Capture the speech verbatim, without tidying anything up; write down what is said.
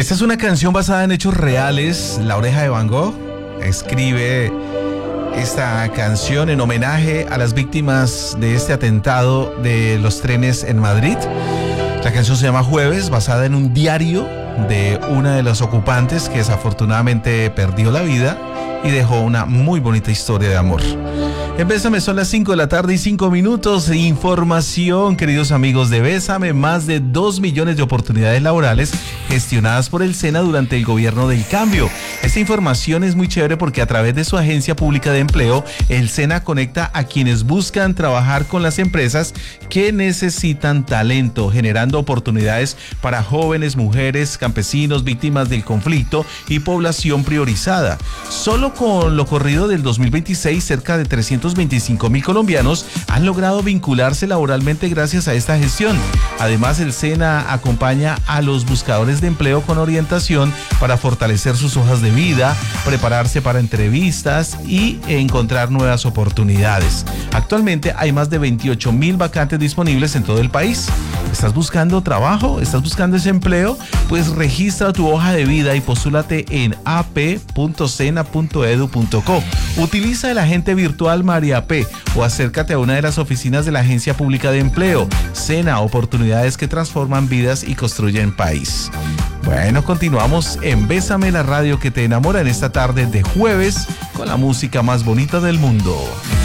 Esta es una canción basada en hechos reales. La Oreja de Van Gogh escribe esta canción en homenaje a las víctimas de este atentado de los trenes en Madrid. La canción se llama Jueves, basada en un diario de una de los ocupantes que desafortunadamente perdió la vida y dejó una muy bonita historia de amor. En Bésame son las cinco de la tarde y cinco minutos. Información, queridos amigos de Bésame, más de dos millones de oportunidades laborales gestionadas por el SENA durante el gobierno del cambio. Esta información es muy chévere porque a través de su agencia pública de empleo, el SENA conecta a quienes buscan trabajar con las empresas que necesitan talento, generando oportunidades para jóvenes, mujeres, campesinos, víctimas del conflicto y población priorizada. Solo con lo corrido del dos mil veintiséis, cerca de trescientos veinticinco mil colombianos han logrado vincularse laboralmente gracias a esta gestión. Además, el SENA acompaña a los buscadores de empleo con orientación para fortalecer sus hojas de vida, prepararse para entrevistas y encontrar nuevas oportunidades. Actualmente hay más de veintiocho mil vacantes disponibles en todo el país. ¿Estás buscando trabajo? ¿Estás buscando ese empleo? Pues registra tu hoja de vida y postúlate en a p punto sena punto edu punto co. Utiliza el agente virtual María P o acércate a una de las oficinas de la Agencia Pública de Empleo. SENA, oportunidades que transforman vidas y construyen país. Bueno, continuamos en Bésame, la radio que te enamora, en esta tarde de jueves con la música más bonita del mundo.